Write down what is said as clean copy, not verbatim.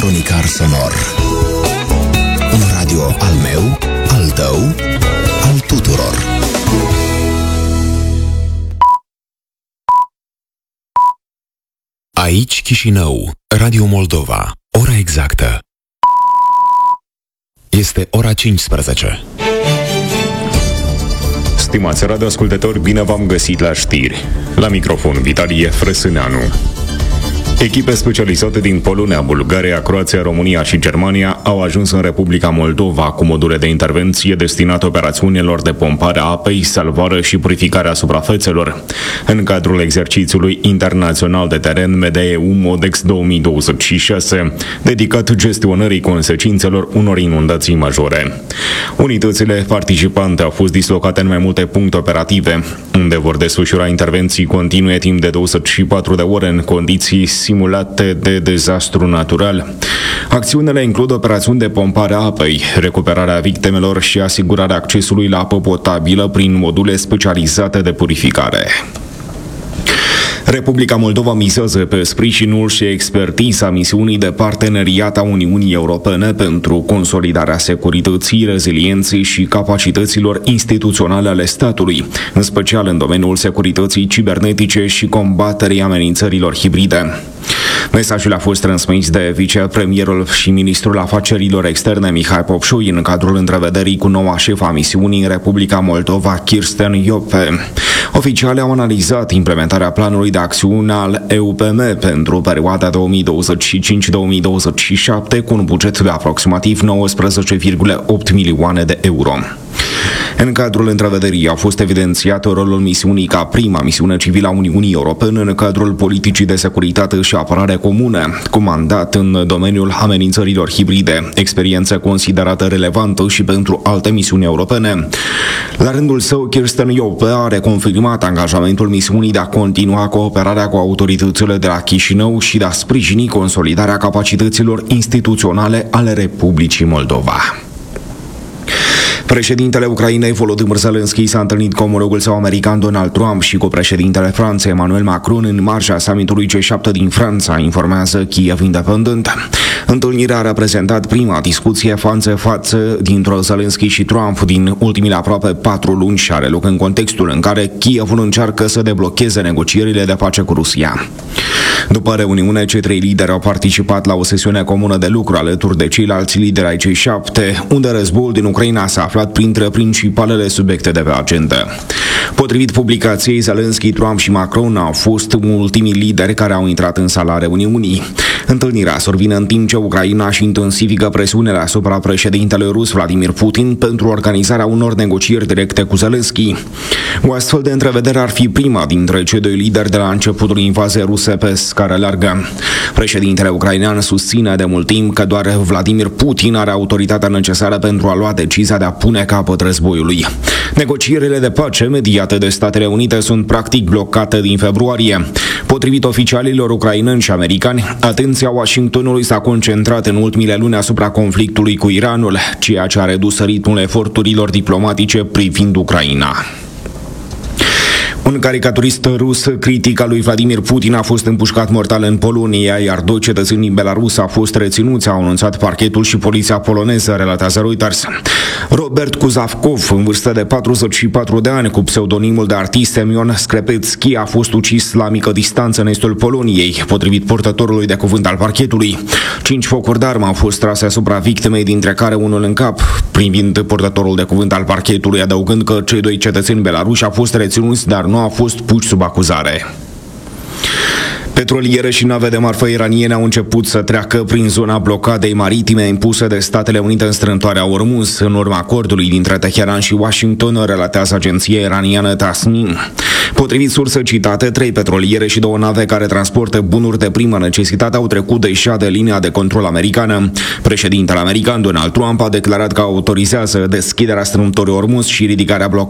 cronicar sonor. Un radio al meu, al tău, al tuturor. Aici Chișinău, Radio Moldova. Ora exactă este ora 15. Stimați radioascultători, bine v-am găsit la știri. La microfon, Vitalie Frăsâneanu. Echipe specializate din Polonia, Bulgaria, Croația, România și Germania au ajuns în Republica Moldova cu module de intervenție destinate operațiunilor de pompare a apei, salvare și purificare a suprafețelor. În cadrul exercițiului internațional de teren MEDEU MODEX 2026, dedicat gestionării consecințelor unor inundații majore. Unitățile participante au fost dislocate în mai multe puncte operative, unde vor desfășura intervenții continue timp de 24 de ore în condiții simulate de dezastru natural. Acțiunile includ operațiuni de pompare a apei, recuperarea victimelor și asigurarea accesului la apă potabilă prin module specializate de purificare. Republica Moldova mizează pe sprijinul și expertiza misiunii de parteneriat a Uniunii Europene pentru consolidarea securității, rezilienței și capacităților instituționale ale statului, în special în domeniul securității cibernetice și combaterii amenințărilor hibride. Mesajul a fost transmis de vicepremierul și ministrul afacerilor externe Mihai Popșoi în cadrul întrevederii cu noua șefa misiunii în Republica Moldova, Kirsten Iope. Oficialii au analizat implementarea planului de acțiune al EUPM pentru perioada 2025-2027 cu un buget de aproximativ 19,8 milioane de euro. În cadrul întrevederii a fost evidențiat rolul misiunii ca prima misiune civilă a Uniunii Europene în cadrul politicii de securitate și apărare comune, cu mandat în domeniul amenințărilor hibride, experiență considerată relevantă și pentru alte misiuni europene. La rândul său, Kirsten Iope a reconfirmat angajamentul misiunii de a continua cooperarea cu autoritățile de la Chișinău și de a sprijini consolidarea capacităților instituționale ale Republicii Moldova. Președintele Ucrainei Volodymyr Zelensky s-a întâlnit cu omologul său american Donald Trump și cu președintele Franței Emmanuel Macron în marja summitului G7 din Franța, informează Kiev Independent. Întâlnirea a reprezentat prima discuție față dintre Zelensky și Trump din ultimile aproape 4 luni și are loc în contextul în care Kievul încearcă să deblocheze negocierile de pace cu Rusia. După reuniune, cei trei lideri au participat la o sesiune comună de lucru alături de ceilalți lideri ai G7, unde războiul din Ucraina s-a aflat printre principalele subiecte de pe agenda. Potrivit publicației, Zelensky, Trump și Macron au fost ultimii lideri care au intrat în sala reuniunii. Întâlnirea survine în timp ce Ucraina își intensifică presiunile asupra președintelui rus Vladimir Putin pentru organizarea unor negocieri directe cu Zelensky. O astfel de întrevedere ar fi prima dintre cei doi lideri de la începutul invaziei ruse pe scară largă. Președintele ucrainean susține de mult timp că doar Vladimir Putin are autoritatea necesară pentru a lua decizia de a pune capăt războiului. Negocierile de pace mediate de Statele Unite sunt practic blocate din februarie. Potrivit oficialilor ucraineni și americani, atenția Washingtonului s-a concentrat în ultimile luni asupra conflictului cu Iranul, ceea ce a redus ritmul eforturilor diplomatice privind Ucraina. Un caricaturist rus critic al lui Vladimir Putin a fost împușcat mortal în Polonia, iar 2 cetățeni din Belarus au fost reținuți, au anunțat parchetul și poliția poloneză, relatează Reuters. Robert Kuzavkov, în vârstă de 44 de ani, cu pseudonimul de artist Semyon Skrepetski, a fost ucis la mică distanță în estul Poloniei, potrivit purtătorului de cuvânt al parchetului. 5 focuri de armă au fost trase asupra victimei, dintre care unul în cap, privind purtătorul de cuvânt al parchetului, adăugând că cei 2 cetățeni belaruși au fost reținuți, dar nu au fost puși sub acuzare. Petroliere și nave de marfă iraniene au început să treacă prin zona blocadei maritime impuse de Statele Unite în strâmtoarea Ormuz, în urma acordului dintre Teheran și Washington, relatează agenția iraniană Tasnim. Potrivit surse citate, 3 petroliere și 2 nave care transportă bunuri de primă necesitate au trecut deja de linia de control americană. Președintele american Donald Trump a declarat că autorizează deschiderea strâmtorii Ormuz și ridicarea blocadei